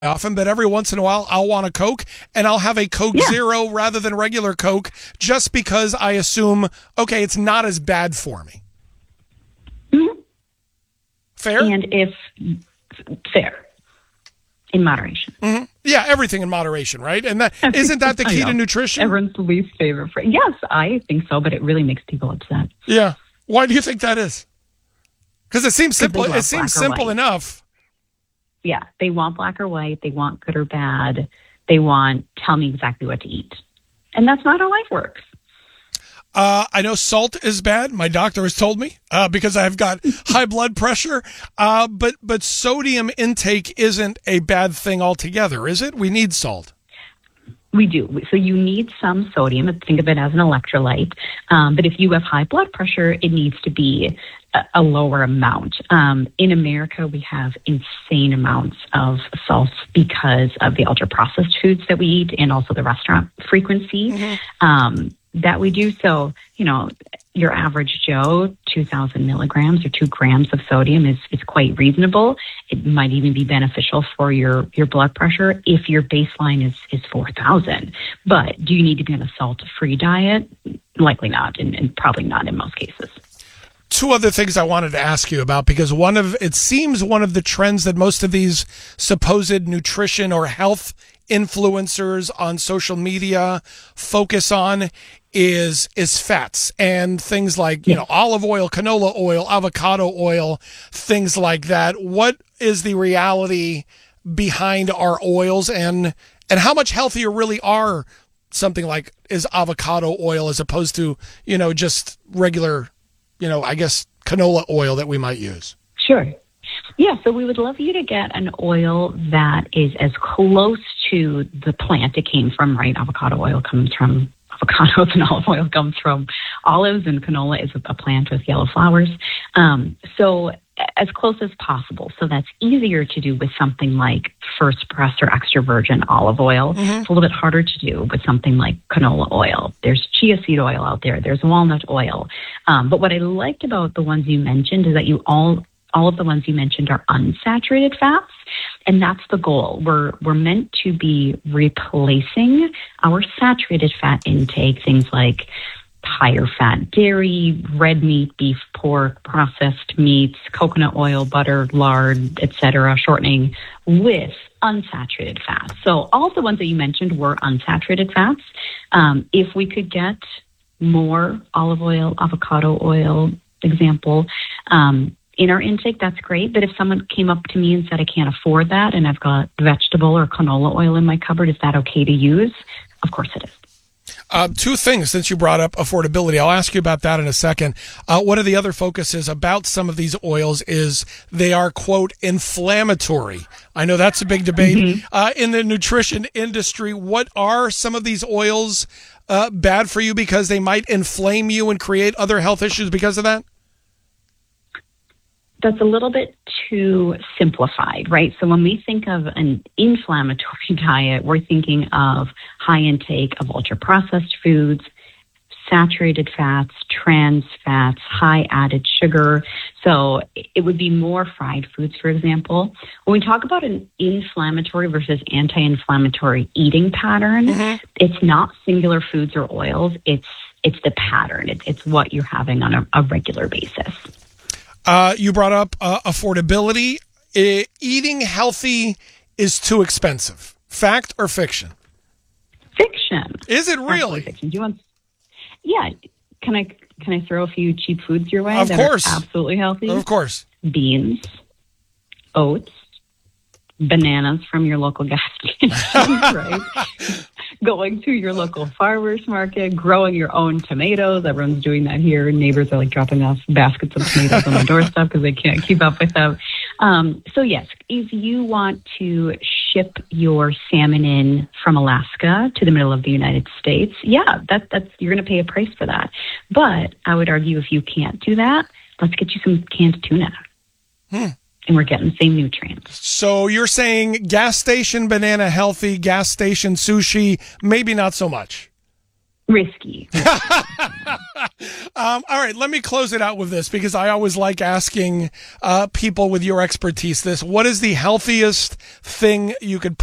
often, but every once in a while I'll want a Coke, and I'll have a Coke Zero rather than regular Coke just because I assume, okay, it's not as bad for me. Mm-hmm. Fair? And if fair, in moderation. Mm-hmm. Yeah, everything in moderation, right? And that isn't that the key to nutrition? Everyone's least favorite phrase. Yes, I think so, but it really makes people upset. Yeah. Why do you think that is? Because it seems simple. It seems simple enough. Yeah, they want black or white. They want good or bad. They want, tell me exactly what to eat. And that's not how life works. I know salt is bad. My doctor has told me because I've got high blood pressure. But sodium intake isn't a bad thing altogether, is it? We need salt. We do. So you need some sodium. Think of it as an electrolyte. But if you have high blood pressure, it needs to be a lower amount. In America, we have insane amounts of salt because of the ultra-processed foods that we eat and also the restaurant frequency that we do. So, your average Joe, 2,000 milligrams or 2 grams of sodium is quite reasonable. It might even be beneficial for your blood pressure if your baseline is 4,000. But do you need to be on a salt-free diet? Likely not, and probably not in most cases. Two other things I wanted to ask you about, because it seems one of the trends that most of these supposed nutrition or health influencers on social media focus on is fats and things like, olive oil, canola oil, avocado oil, things like that. What is the reality behind our oils, and how much healthier really are something like is avocado oil as opposed to, just regular, I guess canola oil that we might use? Sure. Yeah, so we would love you to get an oil that is as close to the plant it came from, right? Avocado oil comes from avocados and olive oil comes from olives, and canola is a plant with yellow flowers. So as close as possible. So that's easier to do with something like first press or extra virgin olive oil. It's a little bit harder to do with something like canola oil. There's chia seed oil out there. There's walnut oil. But what I liked about the ones you mentioned is that all of the ones you mentioned are unsaturated fats, and that's the goal. We're meant to be replacing our saturated fat intake, things like higher fat dairy, red meat, beef, pork, processed meats, coconut oil, butter, lard, etc., shortening, with unsaturated fats. So all of the ones that you mentioned were unsaturated fats. If we could get more olive oil, avocado oil, example, in our intake, that's great. But if someone came up to me and said, I can't afford that, and I've got vegetable or canola oil in my cupboard, is that okay to use? Of course it is. Two things, since you brought up affordability. I'll ask you about that in a second. One of the other focuses about some of these oils is they are, quote, inflammatory. I know that's a big debate in the nutrition industry. What are some of these oils bad for you because they might inflame you and create other health issues because of that? That's a little bit too simplified, right? So when we think of an inflammatory diet, we're thinking of high intake of ultra-processed foods, saturated fats, trans fats, high added sugar. So it would be more fried foods, for example. When we talk about an inflammatory versus anti-inflammatory eating pattern, it's not singular foods or oils. It's the pattern. It's what you're having on a regular basis. You brought up affordability. Eating healthy is too expensive. Fact or fiction? Fiction. Is it really? Fiction. Do you want? Yeah. Can I throw a few cheap foods your way? Of course. Are absolutely healthy. Of course. Beans, oats, bananas from your local gas station, right? Going to your local farmer's market, growing your own tomatoes. Everyone's doing that here. Neighbors are like dropping off baskets of tomatoes on the doorstep because they can't keep up with them. So yes, if you want to ship your salmon in from Alaska to the middle of the United States, yeah, that's you're going to pay a price for that. But I would argue if you can't do that, let's get you some canned tuna. And we're getting the same nutrients. So you're saying gas station banana healthy, gas station sushi, maybe not so much? risky. All right, let me close it out with this because I always like asking people with your expertise this. What is the healthiest thing you could